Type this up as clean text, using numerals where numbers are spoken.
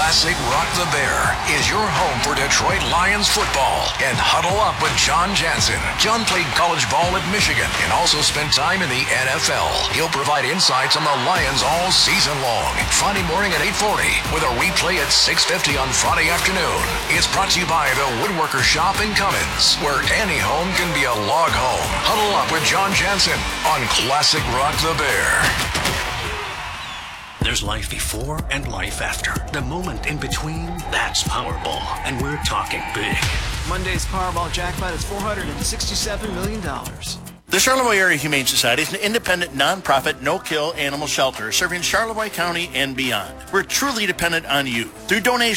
Classic Rock the Bear is your home for Detroit Lions football. And huddle up with John Jansen. John played college ball at Michigan and also spent time in the NFL. He'll provide insights on the Lions all season long. Friday morning at 8:40 with a replay at 6:50 on Friday afternoon. It's brought to you by the Woodworker Shop in Cummins, where any home can be a log home. Huddle up with John Jansen on Classic Rock the Bear. There's life before and life after. The moment in between, that's Powerball. And we're talking big. Monday's Powerball jackpot is $467 million. The Charlevoix Area Humane Society is an independent, non-profit, no-kill animal shelter serving Charlevoix County and beyond. We're truly dependent on you. Through donations